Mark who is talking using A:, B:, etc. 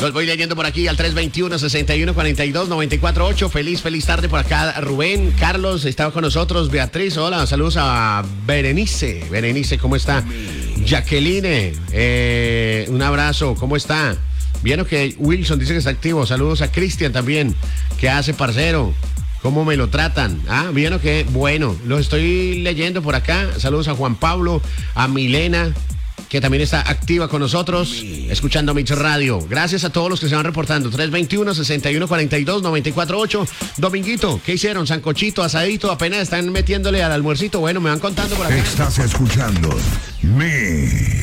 A: Los voy leyendo por aquí al 321-6142-948. Feliz tarde por acá. Rubén, Carlos, estaba con nosotros. Beatriz, hola, saludos a Berenice. Berenice, ¿cómo está? Jacqueline, un abrazo, ¿cómo está? Vieron que Wilson dice que está activo. Saludos a Cristian también. ¿Qué hace, parcero? ¿Cómo me lo tratan? Vieron que, bueno, los estoy leyendo por acá. Saludos a Juan Pablo, a Milena, que también está activa con nosotros, escuchando Mix Radio. Gracias a todos los que se van reportando. 321-6142-948. Dominguito, ¿qué hicieron? Sancochito, asadito, apenas están metiéndole al almuercito. Bueno, me van contando por acá.
B: Estás escuchando